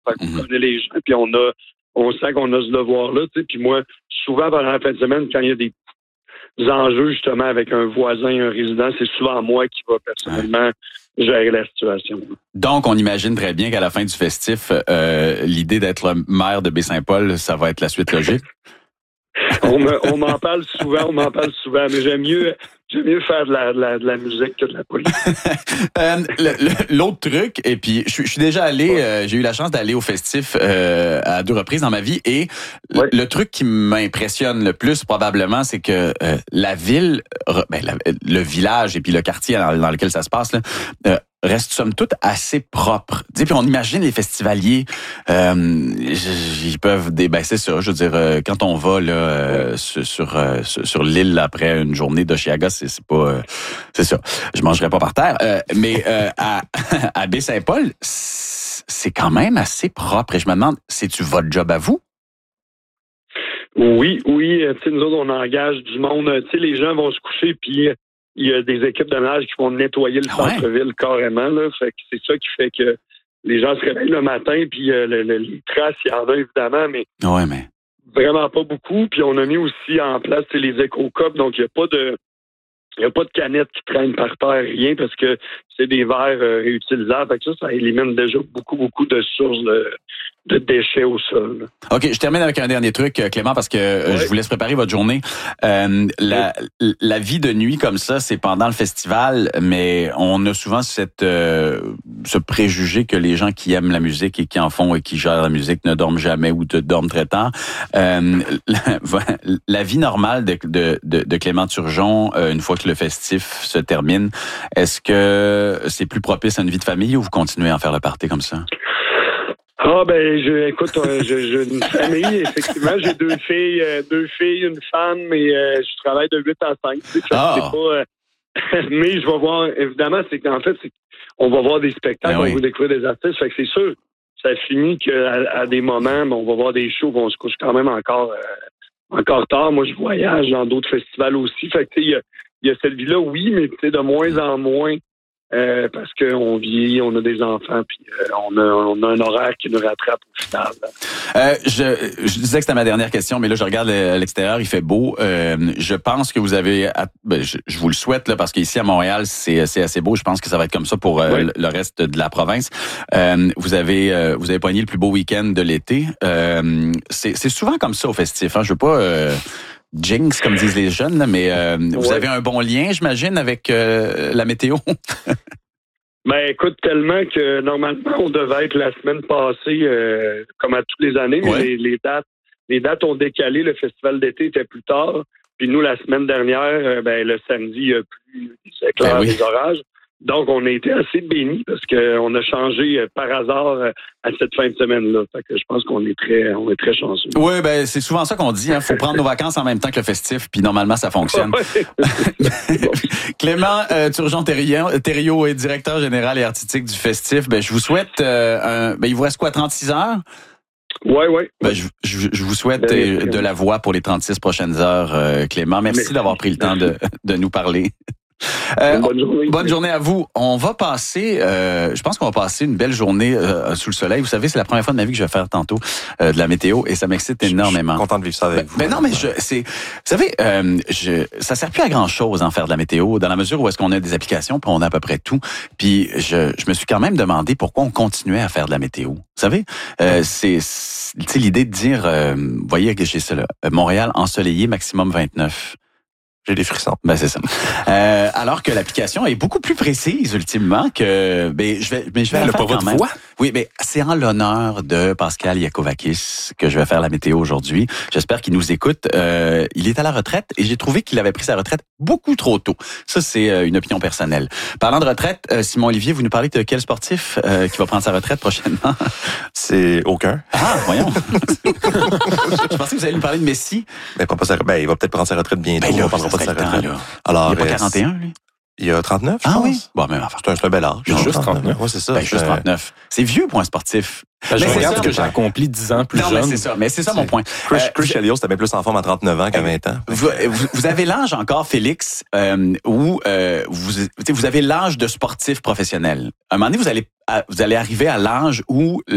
Fait qu'on connaît les gens, puis on sent qu'on a ce devoir-là, tu sais. Puis moi, souvent, pendant la fin de semaine, quand il y a des enjeux, justement, avec un voisin, un résident, c'est souvent moi qui va personnellement gérer la situation. Donc, on imagine très bien qu'à la fin du festif, l'idée d'être le maire de Baie-Saint-Paul, ça va être la suite logique. On m'en parle souvent, mais j'aime mieux faire de la musique que de la politique. L'autre truc, et puis je suis déjà allé, j'ai eu la chance d'aller au festif à 2 reprises dans ma vie, et le truc qui m'impressionne le plus probablement, c'est que la ville, le village et puis le quartier dans lequel ça se passe, là, reste somme toute assez propre. Puis on imagine les festivaliers, ils peuvent c'est ça. Je veux dire, quand on va là sur l'île là, après une journée d'Oshiaga, c'est pas, c'est ça. Je mangerai pas par terre. Mais à Baie-Saint-Paul, c'est quand même assez propre. Et je me demande, c'est-tu votre job à vous? Oui. Tu sais, nous autres, on engage du monde. Tu sais, les gens vont se coucher puis il y a des équipes de ménage qui vont nettoyer le centre-ville carrément. Là. Fait que c'est ça qui fait que les gens se réveillent le matin, puis les traces, il y en a évidemment, mais vraiment pas beaucoup. Puis on a mis aussi en place les éco-cups, donc il n'y a pas de canettes qui traînent par terre, rien, parce que c'est des verres réutilisables. Fait que ça élimine déjà beaucoup de sources de déchets au sol. OK, je termine avec un dernier truc, Clément, parce que je vous laisse préparer votre journée. La vie de nuit comme ça, c'est pendant le festival, mais on a souvent ce préjugé que les gens qui aiment la musique et qui en font et qui gèrent la musique ne dorment jamais ou dorment très tard. La vie normale de Clément Turgeon, une fois que le festif se termine, est-ce que c'est plus propice à une vie de famille ou vous continuez à en faire le party comme ça? Écoute, j'ai une famille, effectivement, j'ai 2 filles, une femme, mais je travaille de 8 à 5. C'est pas, mais je vais voir, évidemment, c'est qu'en fait, on va voir des spectacles, on va découvrir des artistes, fait que c'est sûr, ça finit qu'à des moments, on va voir des shows, on se couche quand même encore tard. Moi, je voyage dans d'autres festivals aussi, fait que il y a cette vie-là, oui, mais tu sais, de moins en moins. Parce qu'on vieillit, on a des enfants, puis on a un horaire qui nous rattrape au final. Je disais que c'était ma dernière question, mais là, je regarde à l'extérieur, il fait beau. Je pense que vous avez... je vous le souhaite, là, parce qu'ici, à Montréal, c'est assez beau. Je pense que ça va être comme ça pour le reste de la province. Vous avez pogné le plus beau week-end de l'été. C'est souvent comme ça au festif. Hein? Je veux pas... jinx, comme disent les jeunes, là, mais vous avez un bon lien, j'imagine, avec la météo? Écoute, tellement que normalement, on devait être la semaine passée, comme à toutes les années, mais les dates ont décalé. Le festival d'été était plus tard. Puis nous, la semaine dernière, le samedi, il y a plus des éclairs, des orages. Donc, on a été assez bénis parce qu'on a changé par hasard à cette fin de semaine-là. Fait que je pense qu'on est très chanceux. Oui, c'est souvent ça qu'on dit. Faut prendre nos vacances en même temps que le festif, puis normalement, ça fonctionne. Clément Thériault est directeur général et artistique du festif. Je vous souhaite... il vous reste quoi, 36 heures? Oui. Je vous souhaite de la voix pour les 36 prochaines heures, Clément. Merci d'avoir pris le temps de nous parler. Bonne journée à vous. On va passer, je pense qu'on va passer une belle journée sous le soleil. Vous savez, c'est la première fois de ma vie que je vais faire tantôt de la météo et ça m'excite énormément. Je suis content de vivre ça avec vous. Non, mais vous savez, ça sert plus à grand chose en faire de la météo dans la mesure où est-ce qu'on a des applications puis on a à peu près tout. Puis je me suis quand même demandé pourquoi on continuait à faire de la météo. Vous savez, c'est l'idée de dire, voyez que j'ai ça là, Montréal ensoleillé maximum 29. J'ai des frissons. C'est ça. Alors que l'application est beaucoup plus précise ultimement que je vais le faire quand même. Oui, mais c'est en l'honneur de Pascal Yakovakis que je vais faire la météo aujourd'hui. J'espère qu'il nous écoute. Il est à la retraite et j'ai trouvé qu'il avait pris sa retraite beaucoup trop tôt. Ça, c'est une opinion personnelle. Parlant de retraite, Simon Olivier, vous nous parlez de quel sportif qui va prendre sa retraite prochainement? C'est aucun. Ah, voyons. Je pensais que vous alliez nous parler de Messi. Il va peut-être prendre sa retraite bientôt. On parlera pas de sa retraite. Alors, il n'y a pas 41, lui? Il y a 39, je pense. Ah oui? C'est un bel âge. Juste 39. Oui, c'est ça. Juste 39. C'est vieux pour un sportif. Je regarde ce que j'ai accompli 10 ans plus jeune. Mais c'est ça mon point. Chris Chelios, c'était bien plus en forme à 39 ans qu'à 20 ans. Vous avez l'âge encore, Félix, où vous avez l'âge de sportif professionnel. À un moment donné, vous allez arriver à l'âge où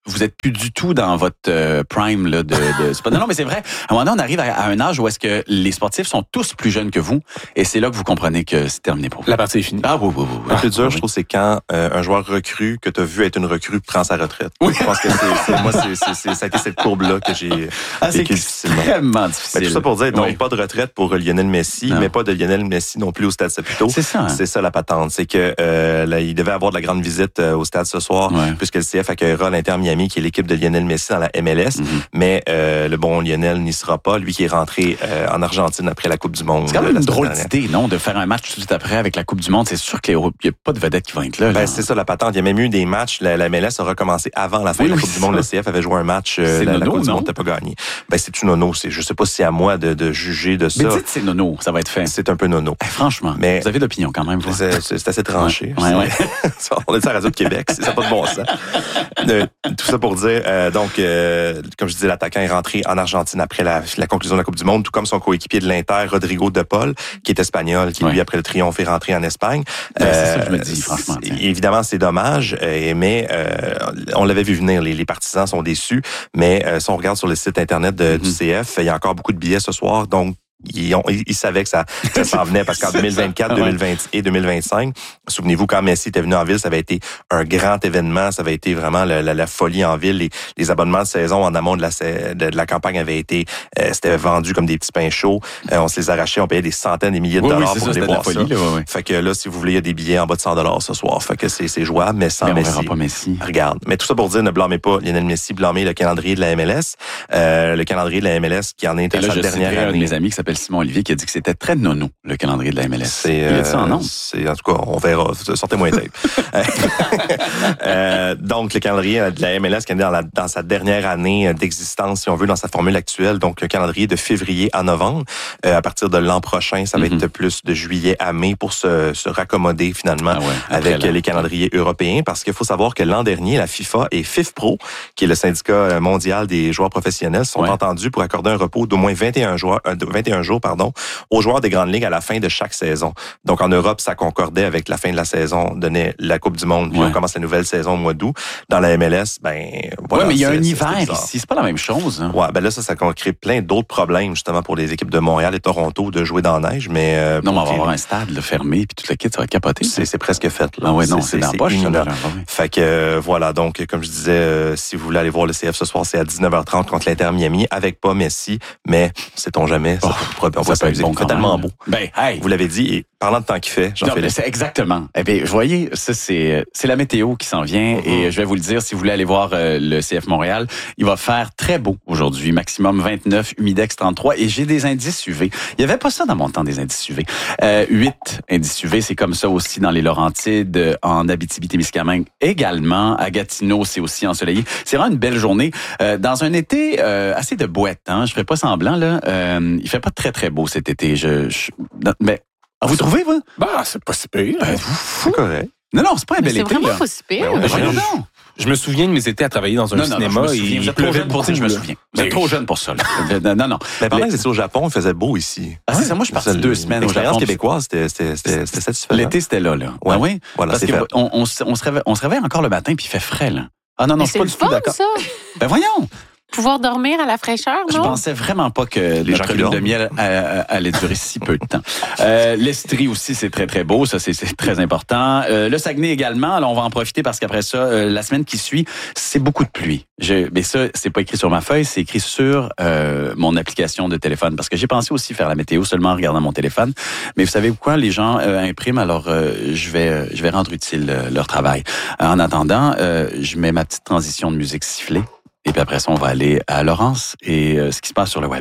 vous êtes plus du tout dans votre prime là non, mais c'est vrai. À un moment donné, on arrive à un âge où est-ce que les sportifs sont tous plus jeunes que vous, et c'est là que vous comprenez que c'est terminé pour vous. La partie est finie. Ah oui. Le plus dur, je trouve, c'est quand un joueur recrue que tu as vu être une recrue prend sa retraite. Oui. Je pense que ça a été cette courbe-là que j'ai vécu difficilement. Extrêmement difficile. Mais tout ça pour dire, donc, pas de retraite pour Lionel Messi, mais pas de Lionel Messi non plus au Stade Saputo. C'est ça. C'est ça la patente. C'est que là, il devait avoir de la grande visite au stade ce soir, puisque le CF accueillera l'Inter Miami, qui est l'équipe de Lionel Messi dans la MLS. Mais le bon Lionel n'y sera pas, lui qui est rentré en Argentine après la Coupe du Monde. C'est quand même une drôle d'idée, non, de faire un match tout de suite après avec la Coupe du Monde. C'est sûr qu'il n'y a pas de vedettes qui vont être là. C'est ça la patente. Il y a même eu des matchs. La MLS a recommencé avant la fin de la Coupe du Monde. Le CF avait joué un match. La Coupe du Monde n'était pas gagné. C'est tout nono. Je sais pas si c'est à moi de juger de ça. Mais dites c'est nono, ça va être fait. C'est un peu nono. Franchement, mais vous avez d'opinion quand même. C'est assez tranché. Ouais. On est à la Radio de Québec. Ça n'a pas de bon sens. Tout ça pour dire, comme je disais, l'attaquant est rentré en Argentine après la conclusion de la Coupe du Monde, tout comme son coéquipier de l'Inter, Rodrigo De Paul, qui est espagnol, qui lui, après le triomphe, est rentré en Espagne. C'est ça que je me dis, franchement. Évidemment, c'est dommage, mais on l'avait vu venir. Les partisans sont déçus, mais si on regarde sur le site Internet du CF, il y a encore beaucoup de billets ce soir, donc ils savaient que ça s'en venait parce qu'en 2024, 2020 et 2025, souvenez-vous, quand Messi était venu en ville, ça avait été un grand événement, ça avait été vraiment la folie en ville. Les abonnements de saison en amont de la campagne avaient été, c'était vendu comme des petits pains chauds. On se les arrachait, on payait des centaines, des milliers de dollars pour aller voir ça. Fait que là, si vous voulez, il y a des billets en bas de $100 ce soir. Fait que c'est jouable, mais sans Messi. On verra pas Messi. Regarde. Mais tout ça pour dire, ne blâmez pas Lionel Messi, blâmez le calendrier de la MLS. Le calendrier de la MLS qui en est à sa dernière année. Un de mes amis qui s'appelle Simon Olivier qui a dit que c'était très nono, le calendrier de la MLS. Il a dit ça en nom. En tout cas, on verra. Sortez-moi un tape. Donc, le calendrier de la MLS qui est dans sa dernière année d'existence, si on veut, dans sa formule actuelle. Donc, un calendrier de février à novembre. À partir de l'an prochain, ça va être plus de juillet à mai pour se raccommoder finalement avec les calendriers européens. Parce qu'il faut savoir que l'an dernier, la FIFA et FIFPro, qui est le syndicat mondial des joueurs professionnels, sont entendus pour accorder un repos d'au moins 21 jours, aux joueurs des grandes ligues à la fin de chaque saison. Donc, en Europe, ça concordait avec la fin de la saison, donnait la Coupe du Monde, puis on commence la nouvelle saison au mois d'août. Dans la MLS, voilà. Mais il y a un hiver ici, c'est pas la même chose. Hein. Là, ça crée plein d'autres problèmes, justement, pour les équipes de Montréal et Toronto de jouer dans la neige, mais... non, mais on va avoir un stade fermé, puis toute la kit, ça va capoter. C'est presque fait, là. Ah ouais, non, c'est dans la poche, ça. Fait que, voilà, donc, comme je disais, si vous voulez aller voir le CF ce soir, c'est à 19h30 contre l'Inter Miami, avec pas Messi, mais sait-on jamais, ça peut être bon, tellement beau. Vous l'avez dit, et parlant de temps qu'il fait, Jean-Philippe. C'est exactement. Eh bien, vous voyez, ça, c'est la météo qui s'en vient, et je vais vous le dire, si vous voulez aller voir le CF Montréal, il va faire très beau aujourd'hui, maximum 29, humidex 33, et j'ai des indices UV. Il y avait pas ça dans mon temps, des indices UV. 8 indices UV, c'est comme ça aussi dans les Laurentides, en Abitibi-Témiscamingue également, à Gatineau, c'est aussi ensoleillé. C'est vraiment une belle journée. Dans un été assez de boîte, hein, je ferai pas semblant, là. Il fait pas très, très beau cet été. Mais vous trouvez, vous? C'est pas si pire. C'est correct. Non, c'est pas un bel été. C'est vraiment pas si pire. Je me souviens de mes étés à travailler dans un cinéma. Vous êtes trop jeune pour dire je me souviens. Vous êtes trop jeune pour ça. Non. Mais pendant que vous étiez au Japon, il faisait beau ici. C'est ça, moi je suis parti 2 semaines au Japon. L'expérience québécoise, c'était satisfaisant. L'été, c'était là. Ouais. Ah oui? Voilà, parce qu'on se réveille encore le matin puis il fait frais, là. Ah non, je suis pas du tout d'accord. Ça. Voyons! Pouvoir dormir à la fraîcheur, non? Je pensais vraiment pas que notre lune de miel allait durer si peu de temps. L'Estrie aussi, c'est très, très beau. Ça, c'est très important. Le Saguenay également. Alors, on va en profiter parce qu'après ça, la semaine qui suit, c'est beaucoup de pluie. Mais ça, c'est pas écrit sur ma feuille, c'est écrit sur mon application de téléphone. Parce que j'ai pensé aussi faire la météo seulement en regardant mon téléphone. Mais vous savez quoi? Les gens impriment, alors je vais rendre utile leur travail. En attendant, je mets ma petite transition de musique sifflée. Et puis après ça, on va aller à Laurence et ce qui se passe sur le web.